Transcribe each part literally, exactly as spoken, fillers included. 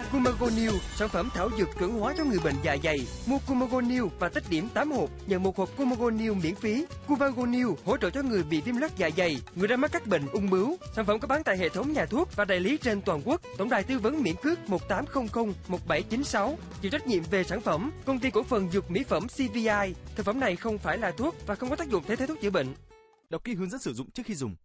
Cumago New, sản phẩm thảo dược cường hóa cho người bệnh dạ dày. Mua Cumago New và tích điểm tám hộp, nhận một hộp Cumago New miễn phí. Cumago New hỗ trợ cho người bị viêm loét dạ dày, người đang mắc các bệnh ung bướu. Sản phẩm có bán tại hệ thống nhà thuốc và đại lý trên toàn quốc. Tổng đài tư vấn miễn cước một tám không không một bảy chín sáu. Chịu trách nhiệm về sản phẩm, công ty cổ phần dược mỹ phẩm xê vê i. Thực phẩm này không phải là thuốc và không có tác dụng thay thế thuốc chữa bệnh. Đọc kỹ hướng dẫn sử dụng trước khi dùng.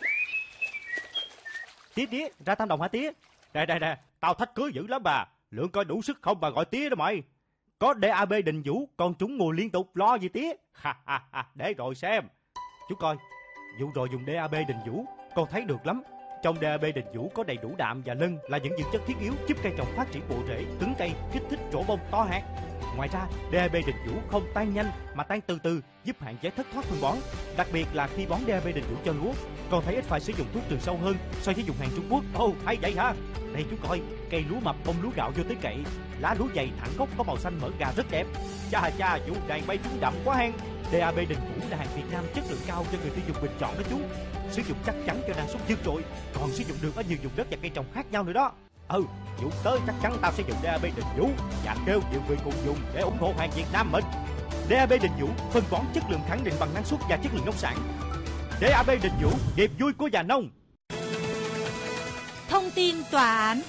Tía tía, ra Tam Đồng hả tía? Nè nè nè, tao thách cưới dữ lắm bà. Lượng coi đủ sức không bà gọi tía đó mày. Có đê a bê Đình Vũ, con trúng mùa liên tục, lo gì tía? Ha ha ha, để rồi xem. Chú coi, vụ rồi dùng đê a bê Đình Vũ, con thấy được lắm. Trong đê a bê Đình Vũ có đầy đủ đạm và lân là những dưỡng chất thiết yếu giúp cây trồng phát triển bộ rễ, cứng cây, kích thích rổ bông to hạt. Ngoài ra, đê a bê Đình Vũ không tan nhanh mà tan từ từ, giúp hạn chế thất thoát phân bón. Đặc biệt là khi bón đê a bê Đình Vũ cho lúa, con thấy ít phải sử dụng thuốc trừ sâu hơn so với dùng hàng Trung Quốc. Ồ, hay vậy hả? Đây chú coi, cây lúa mập bông lúa gạo vô tới cậy, lá lúa dày thẳng gốc có màu xanh mỡ gà rất đẹp. Cha cha, vụ này bay trúng đậm quá hen. đê a bê Đình Vũ là hàng Việt Nam chất lượng cao cho người tiêu dùng bình chọn đó chú. Sử dụng chắc chắn cho năng suất vượt trội, còn sử dụng được ở nhiều vùng đất và cây trồng khác nhau nữa đó. Ừ, vụ tới chắc chắn tao sẽ dùng đê a bê Đình Vũ và kêu nhiều người cùng dùng để ủng hộ hàng Việt Nam mình. đê a bê Đình Vũ, phân bón chất lượng khẳng định bằng năng suất và chất lượng nông sản. đê a bê Đình Vũ, niềm vui của nhà nông. Thông tin tòa án.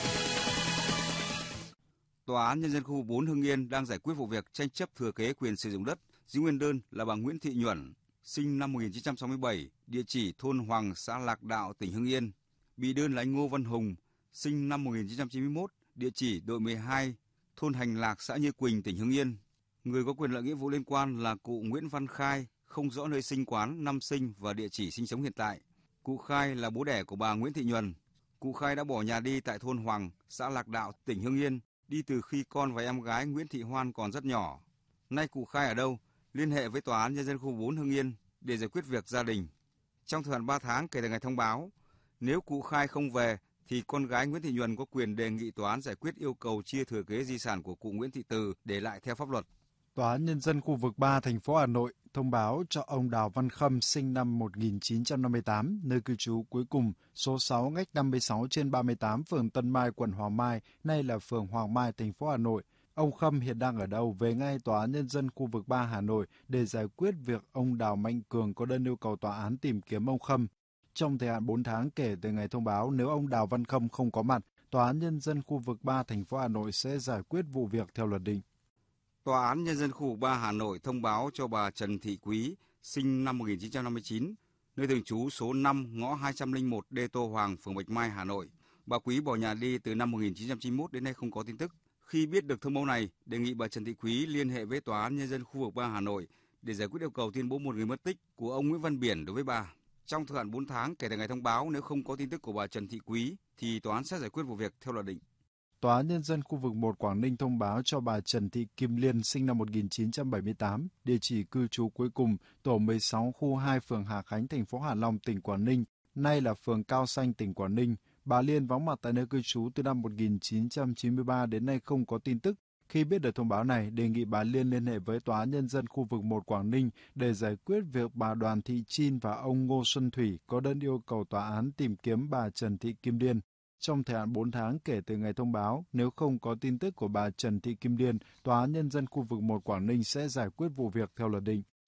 Tòa án Nhân dân khu bốn Hưng Yên đang giải quyết vụ việc tranh chấp thừa kế quyền sử dụng đất. Giữ nguyên đơn là bà Nguyễn Thị Nhuẩn, sinh năm một nghìn chín trăm sáu mươi bảy, địa chỉ thôn Hoàng, xã Lạc Đạo, tỉnh Hưng Yên. Bị đơn là anh Ngô Văn Hùng, sinh năm một nghìn chín trăm chín mươi mốt, địa chỉ đội mười hai, thôn Hành Lạc, xã Như Quỳnh, tỉnh Hưng Yên. Người có quyền lợi nghĩa vụ liên quan là cụ Nguyễn Văn Khai, không rõ nơi sinh quán, năm sinh và địa chỉ sinh sống hiện tại. Cụ Khai là bố đẻ của bà Nguyễn Thị Nhuần. Cụ Khai đã bỏ nhà đi tại thôn Hoàng, xã Lạc Đạo, tỉnh Hưng Yên, đi từ khi con và em gái Nguyễn Thị Hoan còn rất nhỏ. Nay cụ Khai ở đâu? Liên hệ với Tòa án Nhân dân khu bốn Hưng Yên để giải quyết việc gia đình. Trong thời hạn ba tháng kể từ ngày thông báo, nếu cụ Khai không về thì con gái Nguyễn Thị Nhuần có quyền đề nghị tòa án giải quyết yêu cầu chia thừa kế di sản của cụ Nguyễn Thị Từ để lại theo pháp luật. Tòa án Nhân dân khu vực ba thành phố Hà Nội thông báo cho ông Đào Văn Khâm sinh năm một nghìn chín trăm năm mươi tám, nơi cư trú cuối cùng số sáu ngách năm mươi sáu trên ba mươi tám phường Tân Mai, quận Hoàng Mai, nay là phường Hoàng Mai, thành phố Hà Nội. Ông Khâm hiện đang ở đâu? Về ngay Tòa án Nhân dân khu vực ba Hà Nội để giải quyết việc ông Đào Mạnh Cường có đơn yêu cầu tòa án tìm kiếm ông Khâm. Trong thời hạn bốn tháng kể từ ngày thông báo, nếu ông Đào Văn Khâm không có mặt, Tòa án Nhân dân khu vực ba thành phố Hà Nội sẽ giải quyết vụ việc theo luật định. Tòa án Nhân dân khu vực ba Hà Nội thông báo cho bà Trần Thị Quý, sinh năm một nghìn chín trăm năm mươi chín, nơi thường trú số năm ngõ hai trăm lẻ một Đê Tô Hoàng, phường Bạch Mai, Hà Nội. Bà Quý bỏ nhà đi từ năm một nghìn chín trăm chín mươi mốt đến nay không có tin tức. Khi biết được thông báo này, đề nghị bà Trần Thị Quý liên hệ với Tòa án Nhân dân khu vực ba Hà Nội để giải quyết yêu cầu tuyên bố một người mất tích của ông Nguyễn Văn Biển đối với bà. Trong thời hạn bốn tháng kể từ ngày thông báo, nếu không có tin tức của bà Trần Thị Quý thì tòa án sẽ giải quyết vụ việc theo luật định. Tòa án Nhân dân khu vực một Quảng Ninh thông báo cho bà Trần Thị Kim Liên sinh năm một nghìn chín trăm bảy mươi tám, địa chỉ cư trú cuối cùng tổ mười sáu khu hai phường Hà Khánh, thành phố Hạ Long, tỉnh Quảng Ninh, nay là phường Cao Xanh, tỉnh Quảng Ninh. Bà Liên vắng mặt tại nơi cư trú từ năm một nghìn chín trăm chín mươi ba đến nay không có tin tức. Khi biết được thông báo này, đề nghị bà Liên liên hệ với Tòa án Nhân dân khu vực một Quảng Ninh để giải quyết việc bà Đoàn Thị Chin và ông Ngô Xuân Thủy có đơn yêu cầu tòa án tìm kiếm bà Trần Thị Kim Liên. Trong thời hạn bốn tháng kể từ ngày thông báo, nếu không có tin tức của bà Trần Thị Kim Liên, Tòa án Nhân dân khu vực một Quảng Ninh sẽ giải quyết vụ việc theo luật định.